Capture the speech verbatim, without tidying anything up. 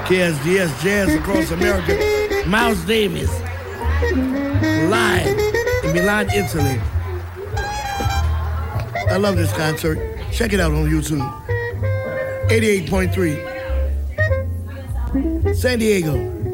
K S D S Jazz Across America. Miles Davis, live in Milan, Italy. I love this concert. Check it out on YouTube. eighty-eight point three. San Diego.